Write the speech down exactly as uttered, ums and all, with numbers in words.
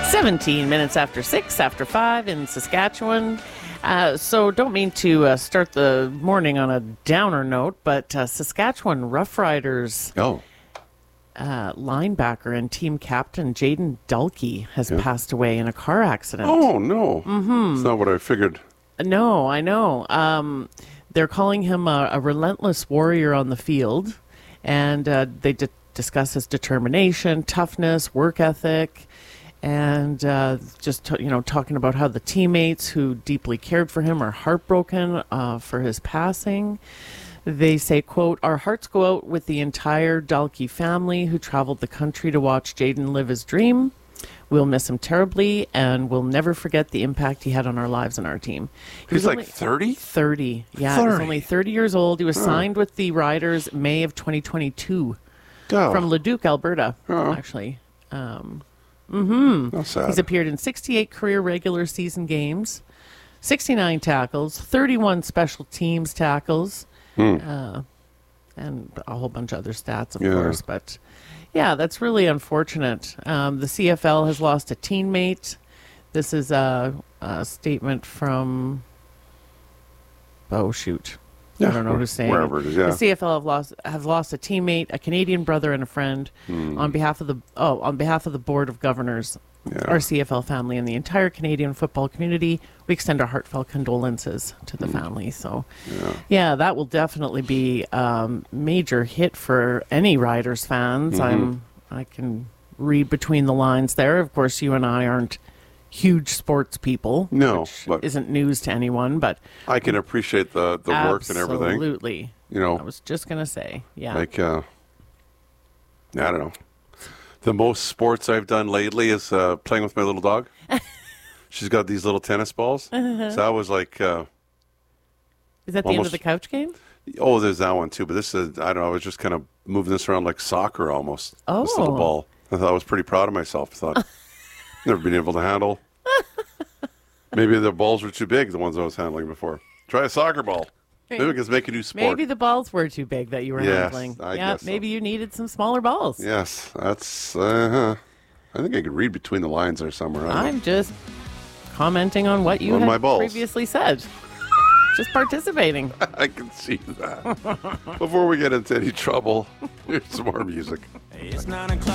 seventeen minutes after six, after five in Saskatchewan. Uh, so don't mean to uh, start the morning on a downer note, but uh, Saskatchewan Roughriders Oh. uh, linebacker and team captain Jaden Dulkey has Yeah. passed away in a car accident. Oh, no. Mm-hmm. That's not what I figured. No, I know. Um, they're calling him a, a relentless warrior on the field, and uh, they di- discuss his determination, toughness, work ethic, and uh, just t- you know talking about how the teammates who deeply cared for him are heartbroken uh, for his passing. They say, quote, "Our hearts go out with the entire Dalkey family who traveled the country to watch Jaden live his dream. We'll miss him terribly, and we'll never forget the impact he had on our lives and our team." He He's was like only- thirty? thirty. Yeah, he was thirty. only thirty years old. He was signed with the Riders May of twenty twenty-two Oh. from Leduc, Alberta, Oh. actually. Um, That's sad. he's appeared in sixty-eight career regular season games, sixty-nine tackles, thirty-one special teams tackles, uh, and a whole bunch of other stats, of Yeah. course. But, yeah, that's really unfortunate. Um, the C F L has lost a teammate. This is a, a statement from... Oh, shoot. I Yeah, don't know who's saying wherever it is, yeah. The C F L have lost have lost a teammate, a Canadian brother, and a friend. On behalf of the oh, on behalf of the Board of Governors, Yeah. our C F L family, and the entire Canadian football community, we extend our heartfelt condolences to the family. So, Yeah. yeah, that will definitely be a um, major hit for any Riders fans. I'm I can read between the lines there. Of course, you and I aren't huge sports people. No, which but- isn't news to anyone, but I can appreciate the, the work and everything. absolutely. You know, I was just gonna say, yeah. like, uh, I don't know. The most sports I've done lately is uh, playing with my little dog. She's got these little tennis balls. So I was like, uh, Is that the end of almost- the couch game? oh, there's that one too. But this is, I don't know, I was just kind of moving this around like soccer almost. This little Oh. ball. I thought I was pretty proud of myself. I thought, never been able to handle. Maybe the balls were too big, the ones I was handling before. Try a soccer ball. Maybe we can make a new sport. Maybe the balls were too big that you were Yes, handling. I yeah, guess so. maybe you needed some smaller balls. Yes, that's, uh, I think I could read between the lines there somewhere. I don't know. I'm just commenting on what you On had my balls. previously said. Just participating. I can see that. Before we get into any trouble, here's some more music. It's nine o'clock.